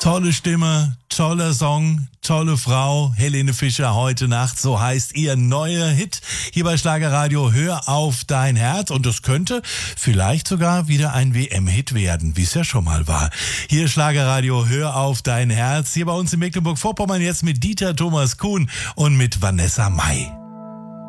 Tolle Stimme, toller Song, tolle Frau, Helene Fischer, heute Nacht, so heißt ihr neuer Hit hier bei Schlagerradio, Hör auf dein Herz. Und das könnte vielleicht sogar wieder ein WM-Hit werden, wie es ja schon mal war. Hier Schlagerradio, Hör auf dein Herz, hier bei uns in Mecklenburg-Vorpommern jetzt mit Dieter Thomas Kuhn und mit Vanessa Mai.